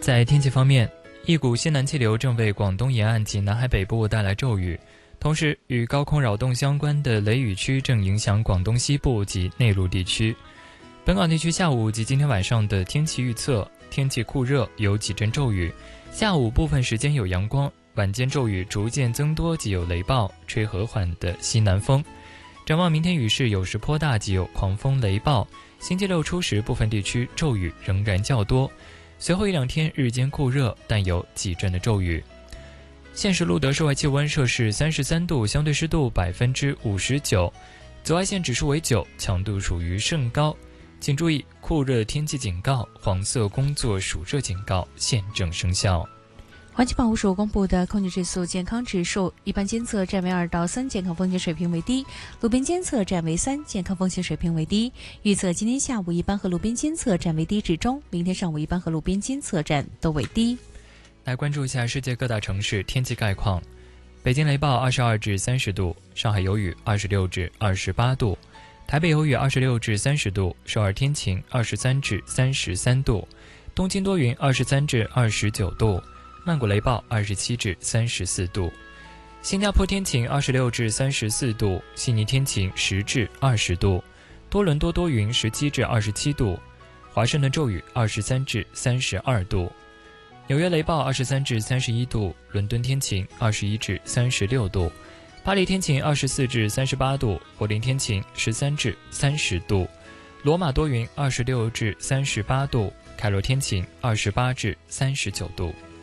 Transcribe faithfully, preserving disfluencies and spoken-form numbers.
在天气方面，一股西南气流正为广东沿岸及南海北部带来骤雨，同时与高空扰动相关的雷雨区正影响广东西部及内陆地区。本港地区下午及今天晚上的天气预测：天气酷热，有几阵骤雨，下午部分时间有阳光，晚间骤雨逐渐增多及有雷暴，吹和缓的西南风。展望明天雨势有时颇大及有狂风雷暴，星期六初时部分地区骤雨仍然较多，随后一两天日间酷热，但有几阵的骤雨。现时录得室外气温摄氏三十三度，相对湿度百分之五十九，紫外线指数为九，强度属于甚高。请注意，酷热天气警告、黄色工作暑热警告现正生效。 环境保护署公布的空气质素健康指数，一般监测站为二到三，健康风险水平为低；路边监测站为三，健康风险水平为低。预测今天下午一般和路边监测站为低至中，明天上午一般和路边监测站都为低。 来关注一下世界各大城市天气概况。北京雷暴二十二至三十度，上海有雨二十六至二十八度，台北有雨二十六至三十度，首尔天晴二十三至三十三度，东京多云二十三至二十九度，曼谷雷暴二十七至三十四度，新加坡天晴二十六至三十四度，悉尼天晴十至二十度，多伦多多云十七至二十七度，华盛顿骤雨二十三至三十二度，纽约雷暴二十三至三十一度，伦敦天晴二十一至三十六度，巴黎天晴二十四至三十八度，柏林天晴十三至三十度，罗马多云二十六至三十八度，开罗天晴二十八至三十九度。